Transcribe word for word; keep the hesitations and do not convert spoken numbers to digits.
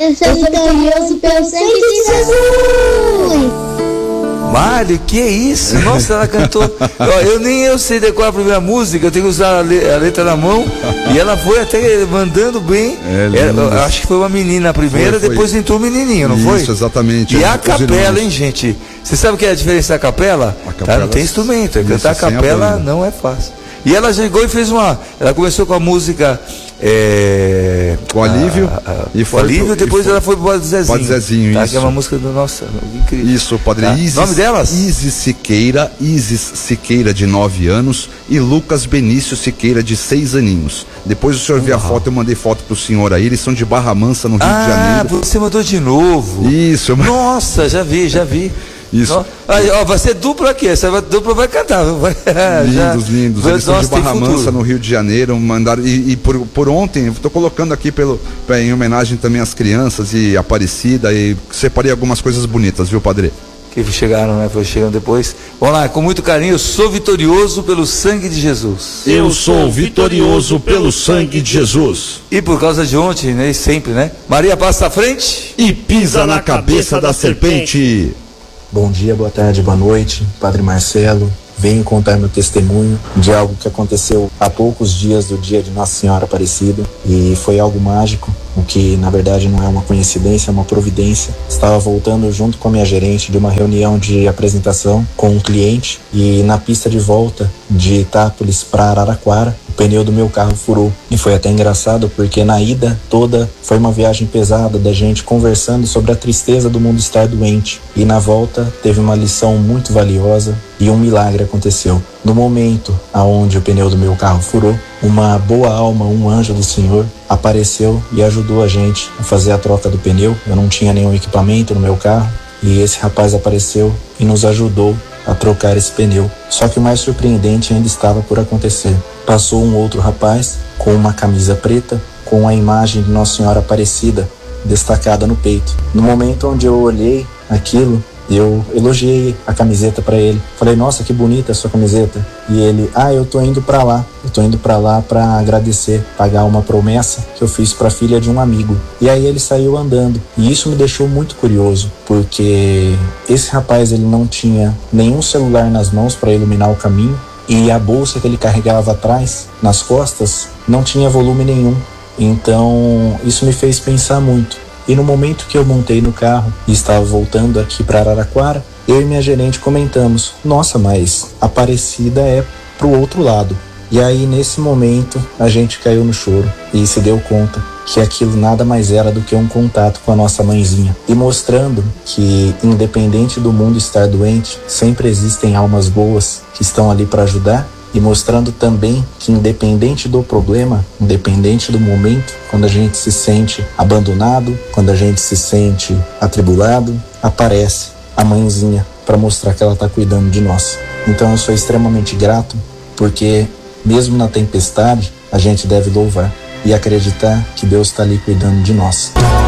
Eu sou vitorioso pelo sangue de Jesus. Mário, que é isso? Nossa, ela cantou. Ó, eu nem eu sei decorar a primeira música, eu tenho que usar a, le, a letra na mão. E ela foi até mandando bem. É, ela, eu acho que foi uma menina a primeira, foi, foi. Depois entrou o menininho, não isso, foi? Isso, exatamente. E a capela, hein, gente? Você sabe o que é a diferença da capela? A capela tá, não tem instrumento. É cantar a capela a não é fácil. E ela chegou e fez uma. Ela começou com a música. É, o Alívio. A, a, e foi o Alívio, pro, depois ela foi pro Padre Zezinho. Padre Zezinho, tá, isso. Que é uma música do nosso. Incrível. Isso, Padre tá? Isis. Nome delas? Isis Siqueira, Isis Siqueira, de nove anos, e Lucas Benício Siqueira, de seis aninhos. Depois o senhor vê a foto, eu mandei foto pro senhor aí, eles são de Barra Mansa, no Rio ah, de Janeiro. Ah, você mandou de novo. Isso. Nossa, já vi, já vi. Isso. Aí, ó, vai ser dupla aqui, essa dupla vai cantar. Vai, lindos, já, lindos. Eles são de Barra Mansa, no Rio de Janeiro. Mandaram, e, e por, por ontem, eu estou colocando aqui pelo, pra, em homenagem também às crianças e Aparecida, e separei algumas coisas bonitas, viu, Padre? Que chegaram, né? Foi chegando depois. Vamos lá, com muito carinho, eu sou vitorioso pelo sangue de Jesus. Eu sou vitorioso pelo sangue de Jesus. E por causa de ontem, né? E sempre, né? Maria passa à frente e pisa na cabeça da serpente. Bom dia, boa tarde, boa noite, Padre Marcelo. Venho contar meu testemunho de algo que aconteceu há poucos dias do dia de Nossa Senhora Aparecida, e foi algo mágico, o que na verdade não é uma coincidência, é uma providência. Estava voltando junto com a minha gerente de uma reunião de apresentação com um cliente, e na pista de volta de Itápolis para Araraquara, o pneu do meu carro furou. E foi até engraçado porque na ida toda foi uma viagem pesada da gente conversando sobre a tristeza do mundo estar doente, e na volta teve uma lição muito valiosa e um milagre aconteceu. No momento aonde o pneu do meu carro furou, uma boa alma, um anjo do Senhor, apareceu e ajudou a gente a fazer a troca do pneu. Eu não tinha nenhum equipamento no meu carro, e esse rapaz apareceu e nos ajudou a trocar esse pneu. Só que o mais surpreendente ainda estava por acontecer. Passou um outro rapaz com uma camisa preta, com a imagem de Nossa Senhora Aparecida destacada no peito. No momento onde eu olhei aquilo, eu elogiei a camiseta para ele. Falei, nossa, que bonita a sua camiseta. E ele, ah, eu tô indo para lá. Eu tô indo para lá para agradecer, pagar uma promessa que eu fiz para a filha de um amigo. E aí ele saiu andando. E isso me deixou muito curioso, porque esse rapaz, ele não tinha nenhum celular nas mãos para iluminar o caminho, e a bolsa que ele carregava atrás, nas costas, não tinha volume nenhum. Então isso me fez pensar muito. E no momento que eu montei no carro e estava voltando aqui para Araraquara, eu e minha gerente comentamos, nossa, mas Aparecida é pro outro lado. E aí nesse momento a gente caiu no choro e se deu conta que aquilo nada mais era do que um contato com a nossa mãezinha, e mostrando que independente do mundo estar doente, sempre existem almas boas que estão ali para ajudar. E mostrando também que independente do problema, independente do momento, quando a gente se sente abandonado, quando a gente se sente atribulado, aparece a mãezinha para mostrar que ela está cuidando de nós. Então eu sou extremamente grato, porque mesmo na tempestade a gente deve louvar e acreditar que Deus está ali cuidando de nós.